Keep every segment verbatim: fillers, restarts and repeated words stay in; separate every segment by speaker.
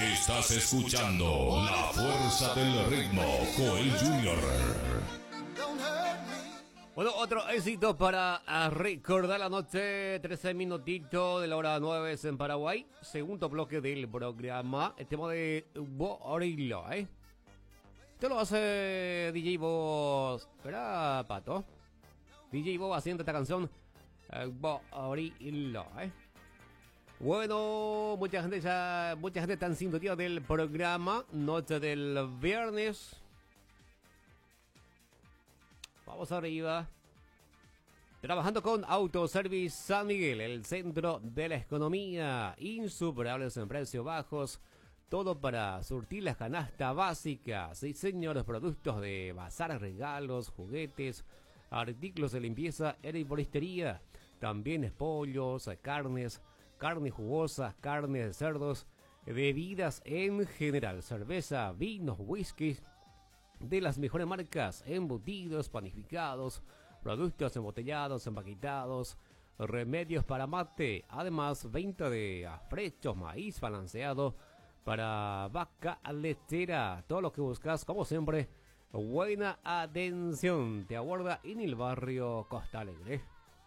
Speaker 1: Estás escuchando La Fuerza del Ritmo, Joel junior
Speaker 2: Bueno, otro éxito para recordar la noche, trece minutitos de la hora nueve en Paraguay. Segundo bloque del programa, el tema de Borillo, ¿eh? Esto lo hace D J Bo, ¿verdad, Pato? D J Bo haciendo esta canción, eh, Borillo, ¿eh? Bueno, mucha gente ya, mucha gente está en sintonía del programa, noche del viernes. Vamos arriba. Trabajando con Autoservice San Miguel, el centro de la economía. Insuperables en precios bajos. Todo para surtir la canasta básica. Diseño de productos de bazar, regalos, juguetes, artículos de limpieza, herboristería. También pollos, carnes, carnes jugosas, carnes de cerdos, bebidas en general. Cerveza, vinos, whisky de las mejores marcas, embutidos, panificados, productos embotellados, empaquetados, remedios para mate, además venta de afrechos, maíz balanceado para vaca lechera, todo lo que buscas, como siempre, buena atención, te aguarda en el barrio Costa Alegre.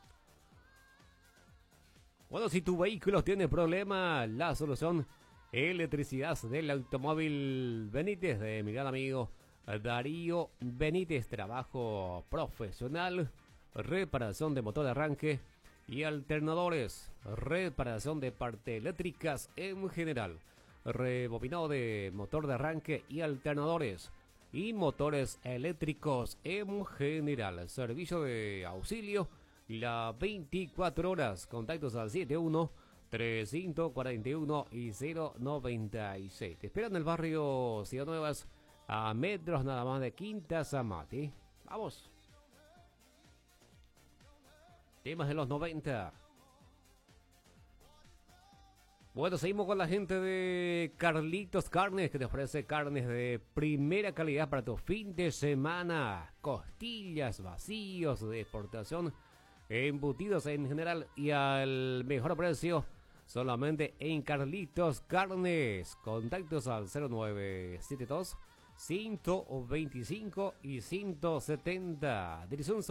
Speaker 2: Bueno, si tu vehículo tiene problemas, la solución, electricidad del automóvil Benítez de mi gran amigo Darío Benítez, trabajo profesional, reparación de motor de arranque y alternadores, reparación de partes eléctricas en general, rebobinado de motor de arranque y alternadores y motores eléctricos en general, servicio de auxilio las veinticuatro horas, contactos al setenta y uno, trescientos cuarenta y uno y cero noventa y seis. Te esperan en el barrio Ciudad Nuevas, a metros nada más de Quinta Zamati. Vamos. Temas de los noventa. Bueno, seguimos con la gente de Carlitos Carnes, que te ofrece carnes de primera calidad para tu fin de semana. Costillas, vacíos de exportación, embutidos en general y al mejor precio solamente en Carlitos Carnes. Contactos al cero nueve siete dos, ciento veinticinco y ciento setenta. Dirección